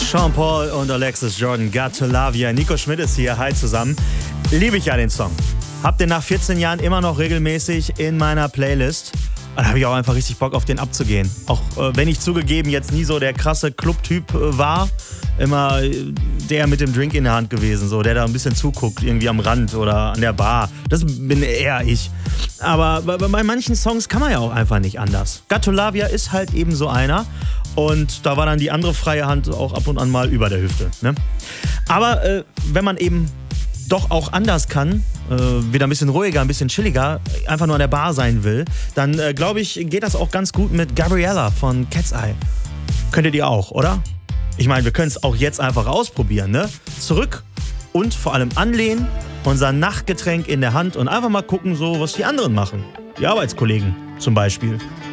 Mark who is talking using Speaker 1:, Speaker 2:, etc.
Speaker 1: Sean Paul und Alexis Jordan, Got to Love Ya. Nico Schmidt ist hier, hi zusammen. Liebe ich ja den Song. Hab den nach 14 Jahren immer noch regelmäßig in meiner Playlist. Und da habe ich auch einfach richtig Bock auf den abzugehen. Auch wenn ich zugegeben jetzt nie so der krasse Club-Typ war. Immer der mit dem Drink in der Hand gewesen, so der da ein bisschen zuguckt, irgendwie am Rand oder an der Bar. Das bin eher ich. Aber bei manchen Songs kann man ja auch einfach nicht anders. Got to Love Ya ist halt eben so einer. Und da war dann die andere freie Hand auch ab und an mal über der Hüfte. Ne? Aber wenn man eben doch auch anders kann, wieder ein bisschen ruhiger, ein bisschen chilliger, einfach nur an der Bar sein will, dann glaube ich, geht das auch ganz gut mit Gabriella von Cat's Eye. Könntet ihr auch, oder? Ich meine, wir können es auch jetzt einfach ausprobieren, ne? Zurück und vor allem anlehnen, unser Nachtgetränk in der Hand und einfach mal gucken, so was die anderen machen. Die Arbeitskollegen zum Beispiel.